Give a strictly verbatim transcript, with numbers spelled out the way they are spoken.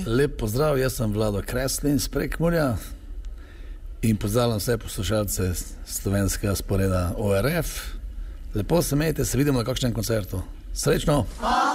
Lep pozdrav, jaz sem Vlado Kreslin iz Prekmurja in pozdravljam vse poslušalce slovenskega sporeda O R F. Lepo se imejte, se vidimo na kakšnem koncertu. Srečno!